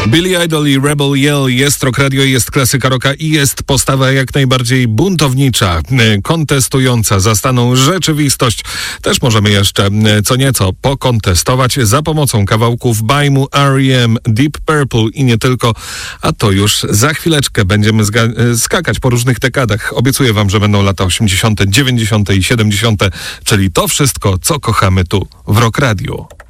Billy Idol i Rebel Yell. Jest Rock Radio, jest klasyka rocka i jest postawa jak najbardziej buntownicza, kontestująca zastaną rzeczywistość. Też możemy jeszcze co nieco pokontestować za pomocą kawałków Bajmu, R.E.M., Deep Purple i nie tylko. A to już za chwileczkę będziemy skakać po różnych dekadach. Obiecuję wam, że będą lata 80., 90. i 70., czyli to wszystko, co kochamy tu w Rock Radio.